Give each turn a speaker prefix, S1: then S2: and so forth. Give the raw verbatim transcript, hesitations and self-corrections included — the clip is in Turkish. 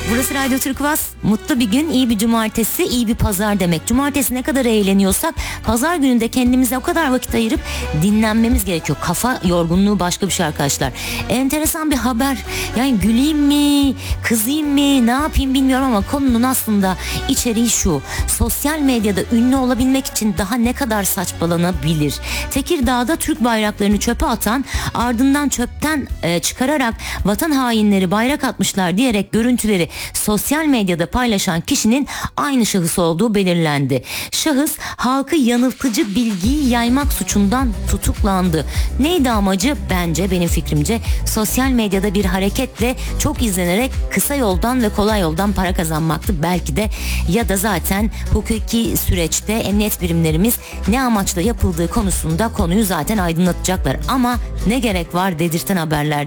S1: Burası Radyo Turkuaz. Mutlu bir gün, iyi bir cumartesi, iyi bir pazar demek. Cumartesi ne kadar eğleniyorsak pazar gününde kendimize o kadar vakit ayırıp dinlenmemiz gerekiyor. Kafa yorgunluğu başka bir şey arkadaşlar. Enteresan bir haber. Yani güleyim mi, kızayım mı, ne yapayım bilmiyorum ama konunun aslında içeriği şu. Sosyal medyada ünlü olabilmek için daha ne kadar saçmalanabilir? Tekirdağ'da Türk bayraklarını çöpe atan, ardından çöpten e, çıkararak vatan hainleri bayrak atmışlar diyerek görüntüleri sosyal medyada paylaşan kişinin aynı şahıs olduğu belirlendi. Şahıs halkı yanıltıcı bilgiyi yaymak suçundan tutuklandı. Neydi amacı? Bence, benim fikrimce sosyal medyada bir hareketle çok izlenerek kısa yoldan ve kolay yoldan para kazanmaktı belki de, ya da zaten hukuki süreçte emniyet birimlerimiz ne amaçla yapıldığı konusunda konuyu zaten aydınlatacaklar ama ne gerek var dedirten haberlerdi.